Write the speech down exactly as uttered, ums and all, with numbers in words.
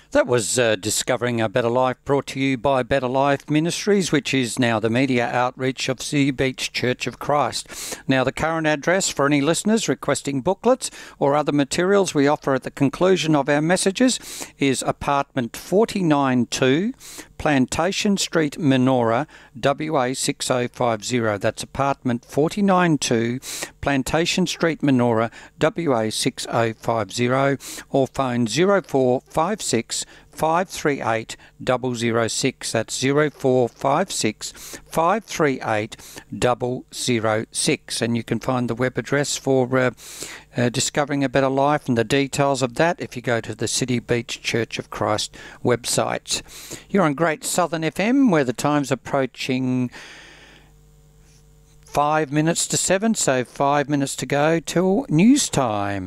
That was uh, Discovering a Better Life, brought to you by Better Life Ministries, which is now the media outreach of City Beach Church of Christ. Now, the current address for any listeners requesting booklets or other materials we offer at the conclusion of our messages is apartment forty-nine two, Plantation Street, Menora, W A six oh five oh. That's apartment forty-nine two, Plantation Street, Menora, W A six oh five oh, or phone zero four five six five three eight zero zero six. That's zero four five six five three eight zero zero six. And you can find the web address for uh, uh, Discovering a Better Life and the details of that if you go to the City Beach Church of Christ website. You're on Great Southern F M, where the time's approaching five minutes to seven, so five minutes to go till news time.